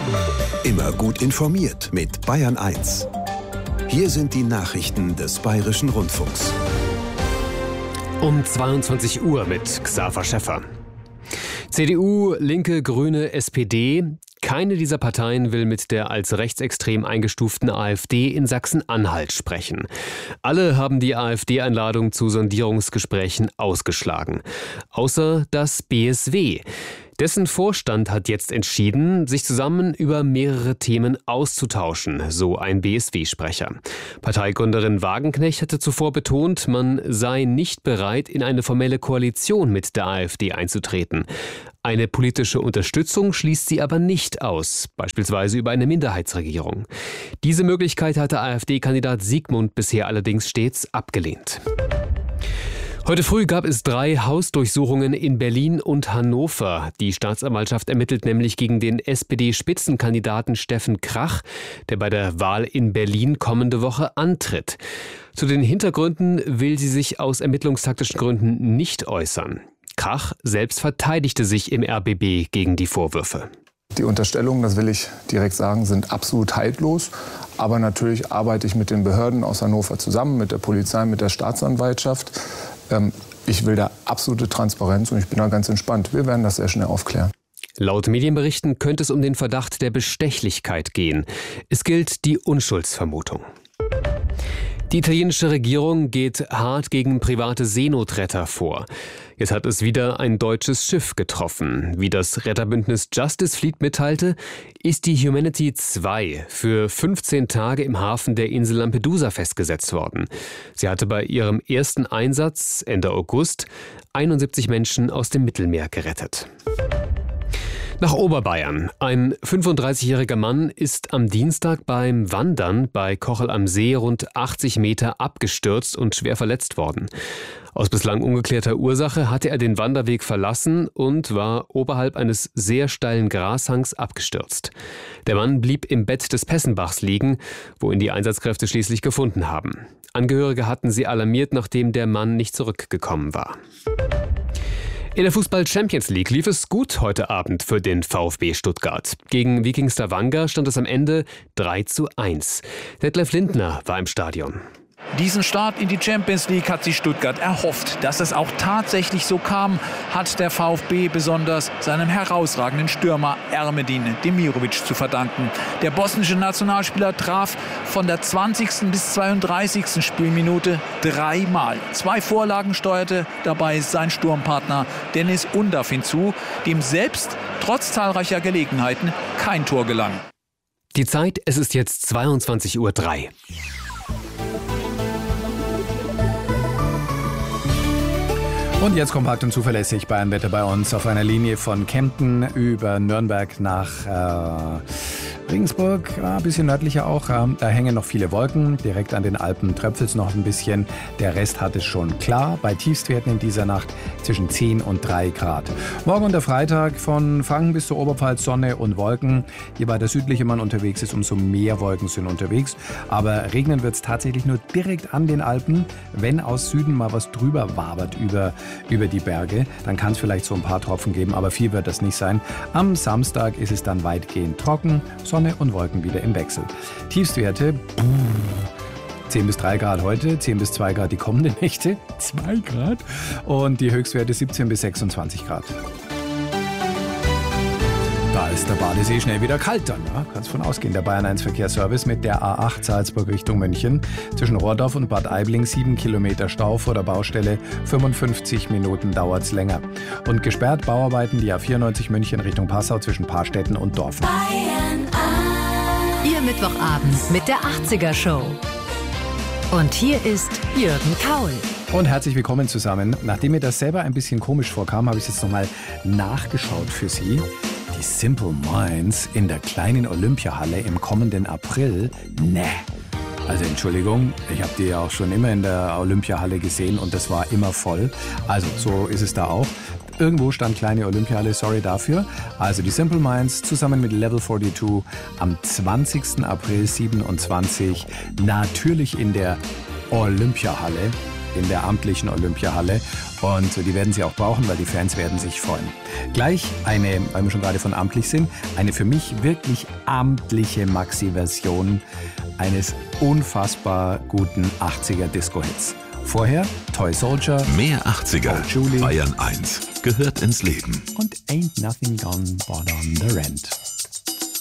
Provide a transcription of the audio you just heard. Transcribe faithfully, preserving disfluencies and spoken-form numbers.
Immer gut informiert mit Bayern eins. Hier sind die Nachrichten des Bayerischen Rundfunks. Um zweiundzwanzig Uhr mit Xaver Schäffer. C D U, Linke, Grüne, S P D. Keine dieser Parteien will mit der als rechtsextrem eingestuften AfD in Sachsen-Anhalt sprechen. Alle haben die AfD-Einladung zu Sondierungsgesprächen ausgeschlagen. Außer das B S W. Dessen Vorstand hat jetzt entschieden, sich zusammen über mehrere Themen auszutauschen, so ein B S W-Sprecher. Parteigründerin Wagenknecht hatte zuvor betont, man sei nicht bereit, in eine formelle Koalition mit der AfD einzutreten. Eine politische Unterstützung schließt sie aber nicht aus, beispielsweise über eine Minderheitsregierung. Diese Möglichkeit hatte AfD-Kandidat Siegmund bisher allerdings stets abgelehnt. Heute früh gab es drei Hausdurchsuchungen in Berlin und Hannover. Die Staatsanwaltschaft ermittelt nämlich gegen den S P D-Spitzenkandidaten Steffen Krach, der bei der Wahl in Berlin kommende Woche antritt. Zu den Hintergründen will sie sich aus ermittlungstaktischen Gründen nicht äußern. Krach selbst verteidigte sich im R B B gegen die Vorwürfe. Die Unterstellungen, das will ich direkt sagen, sind absolut haltlos. Aber natürlich arbeite ich mit den Behörden aus Hannover zusammen, mit der Polizei, mit der Staatsanwaltschaft. Ich will da absolute Transparenz und ich bin da ganz entspannt. Wir werden das sehr schnell aufklären. Laut Medienberichten könnte es um den Verdacht der Bestechlichkeit gehen. Es gilt die Unschuldsvermutung. Die italienische Regierung geht hart gegen private Seenotretter vor. Jetzt hat es wieder ein deutsches Schiff getroffen. Wie das Retterbündnis Justice Fleet mitteilte, ist die Humanity zwei für fünfzehn Tage im Hafen der Insel Lampedusa festgesetzt worden. Sie hatte bei ihrem ersten Einsatz Ende August einundsiebzig Menschen aus dem Mittelmeer gerettet. Nach Oberbayern. Ein fünfunddreißigjähriger Mann ist am Dienstag beim Wandern bei Kochel am See rund achtzig Meter abgestürzt und schwer verletzt worden. Aus bislang ungeklärter Ursache hatte er den Wanderweg verlassen und war oberhalb eines sehr steilen Grashangs abgestürzt. Der Mann blieb im Bett des Pessenbachs liegen, wo ihn die Einsatzkräfte schließlich gefunden haben. Angehörige hatten sie alarmiert, nachdem der Mann nicht zurückgekommen war. In der Fußball-Champions League lief es gut heute Abend für den VfB Stuttgart. Gegen Viking Stavanger stand es am Ende drei zu eins. Detlef Lindner war im Stadion. Diesen Start in die Champions League hat sich Stuttgart erhofft. Dass es auch tatsächlich so kam, hat der VfB besonders seinem herausragenden Stürmer Ermedin Demirovic zu verdanken. Der bosnische Nationalspieler traf von der zwanzigsten bis zweiunddreißigsten Spielminute dreimal. Zwei Vorlagen steuerte dabei sein Sturmpartner Dennis Undav hinzu, dem selbst trotz zahlreicher Gelegenheiten kein Tor gelang. Die Zeit, es ist jetzt zweiundzwanzig Uhr drei. Und jetzt kompakt und zuverlässig Bayernwetter bei uns auf einer Linie von Kempten über Nürnberg nach äh, Regensburg, ein bisschen nördlicher auch. Da hängen noch viele Wolken. Direkt an den Alpen tröpfelt es noch ein bisschen. Der Rest hat es schon klar. Bei Tiefstwerten in dieser Nacht zwischen zehn und drei Grad. Morgen und der Freitag von Franken bis zur Oberpfalz Sonne und Wolken. Je weiter südlicher man unterwegs ist, umso mehr Wolken sind unterwegs. Aber regnen wird es tatsächlich nur direkt an den Alpen. Wenn aus Süden mal was drüber wabert über, über die Berge, dann kann es vielleicht so ein paar Tropfen geben. Aber viel wird das nicht sein. Am Samstag ist es dann weitgehend trocken. Sonne und Wolken wieder im Wechsel. Tiefstwerte zehn bis drei Grad heute, zehn bis zwei Grad die kommenden Nächte, zwei Grad. Und die Höchstwerte siebzehn bis sechsundzwanzig Grad. Da ist der Badesee schnell wieder kalt dann, ja? Kannst von ausgehen. Der Bayern eins Verkehrsservice mit der A acht Salzburg Richtung München. Zwischen Rohrdorf und Bad Aibling sieben Kilometer Stau vor der Baustelle. fünfundfünfzig Minuten dauert's länger. Und gesperrt Bauarbeiten die A vierundneunzig München Richtung Passau zwischen Paarstetten und Dorf. Bayern eins. Ihr Mittwochabend mit der achtziger Show. Und hier ist Jürgen Kaul. Und herzlich willkommen zusammen. Nachdem mir das selber ein bisschen komisch vorkam, habe ich es jetzt nochmal nachgeschaut für Sie. Die Simple Minds in der kleinen Olympiahalle im kommenden April. Ne. Also Entschuldigung, ich habe die ja auch schon immer in der Olympiahalle gesehen und das war immer voll. Also so ist es da auch. Irgendwo stand kleine Olympiahalle, sorry dafür. Also die Simple Minds zusammen mit Level zweiundvierzig am zwanzigsten April siebenundzwanzig natürlich in der Olympiahalle, in der amtlichen Olympiahalle. Und die werden sie auch brauchen, weil die Fans werden sich freuen. Gleich eine, weil wir schon gerade von amtlich sind, eine für mich wirklich amtliche Maxi-Version eines unfassbar guten achtziger-Disco-Hits. Vorher Toy Soldier, Mehr achtziger, Oh, Julie. Bayern eins, gehört ins Leben. und Ain't Nothing Gone But on the Rent.